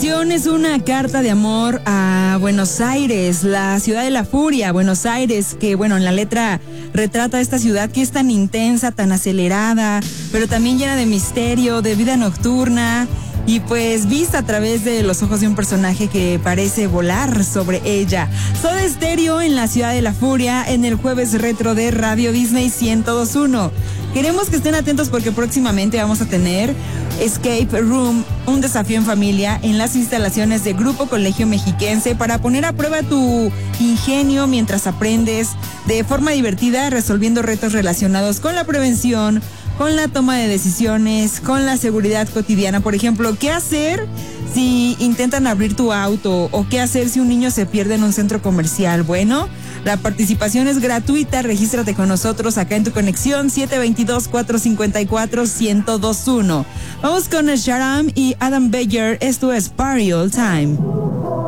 canción es una carta de amor a Buenos Aires, la ciudad de la furia, Buenos Aires, que bueno, en la letra retrata esta ciudad que es tan intensa, tan acelerada, pero también llena de misterio, de vida nocturna y pues vista a través de los ojos de un personaje que parece volar sobre ella. Soda Stereo en la ciudad de la furia en el jueves retro de Radio Disney 102.1. Queremos que estén atentos porque próximamente vamos a tener Escape Room, un desafío en familia en las instalaciones de Grupo Colegio Mexiquense para poner a prueba tu ingenio mientras aprendes de forma divertida resolviendo retos relacionados con la prevención, con la toma de decisiones, con la seguridad cotidiana. Por ejemplo, ¿qué hacer si intentan abrir tu auto? ¿O qué hacer si un niño se pierde en un centro comercial? Bueno, la participación es gratuita. Regístrate con nosotros acá en tu conexión 722-454-1021. Vamos con Sharam y Adam Beyer. Esto es Party All Time.